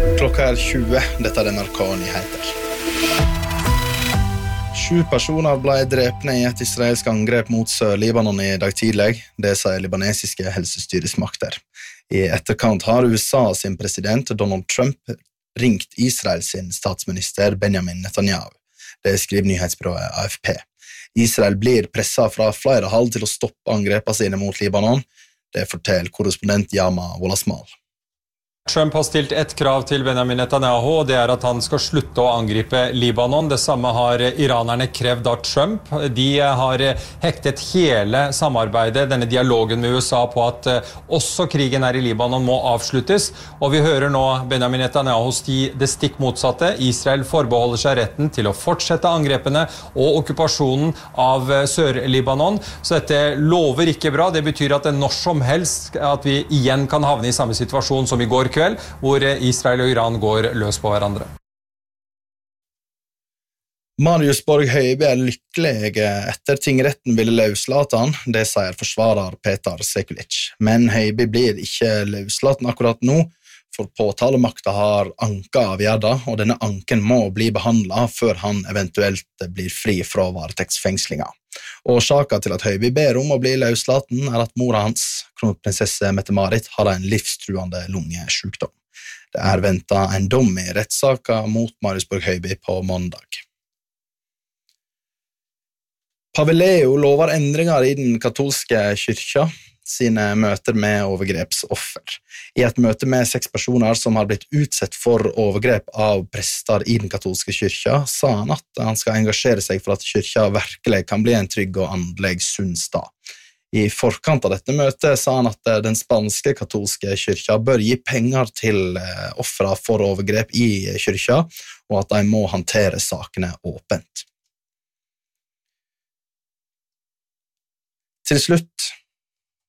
Klokka 20, dette NRK Nyheter. 7 personer ble drepne i et israelsk angrep mot Sør-Libanon i dag tidlig, det sier libanesiske helsestyresmakter. I etterkant har USA sin president Donald Trump ringt Israel sin statsminister Benjamin Netanyahu. Det skriver nyhetsbyrået AFP. Israel blir presset fra flere hold til å stoppe angrepene sine mot Libanon. Det forteller korrespondent Yama Wolasmal. Trump har stilt ett krav til Benjamin Netanyahu, og det er at han skal slutte å angripe Libanon. Det samme har iranerne krevd av Trump. De har hektet hele samarbeidet, denne dialogen med USA, på at også krigen her i Libanon må avsluttes. Og vi hører nå Benjamin Netanyahu si det stikk motsatte. Israel forbeholder seg retten til å fortsette angrepene og okkupasjonen av Sør-Libanon. Så dette lover ikke bra. Det betyr at når som helst at vi igjen kan havne i samme situasjon som i går kveld, hvor Israel og Iran går løs på hverandre. Marius Borg Høiby er lykkelig etter tingretten ville løslate han, det sier forsvarer Petar Sekulic. Men Høiby blir ikke løslaten akkurat nå, for påtalemakta har anket avgjørelsen, og denne anken må bli behandlet før han eventuelt blir fri fra varetektsfengslinger. Årsaken til at Høiby ber om å bli løslaten er at mora hans, kronprinsesse Mette-Marit, har en livstruende lungesykdom. Det er ventet en dom i rettssaken mot Marius Borg Høiby på mandag. Paveleo lover endringer i den katolske kyrkja sine møter med overgrepsoffer. I et møte med 6 personer som har blitt utsatt for overgrep av prester i den katolske kyrkja, sa han at han skal engasjere seg for at kyrkja virkelig kan bli en trygg og andelig sunn stad. I forkant av dette møtet sa han at den spanske katolske kyrkja bør gi penger til ofre for overgrep i kyrkja, og at de må håndtere sakene åpent. Til slutt,